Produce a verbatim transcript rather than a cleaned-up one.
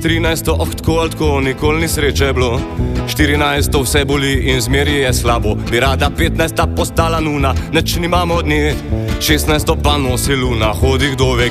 trinajsto, oh, tako ali tako, nikoli ni sreče bilo. štirinajsto, vse boli in zmeri je slabo. Bi rada petnajsta postala nuna, neč nimamo od nje. šestnajsto pa nosi luna, hodi kdo ve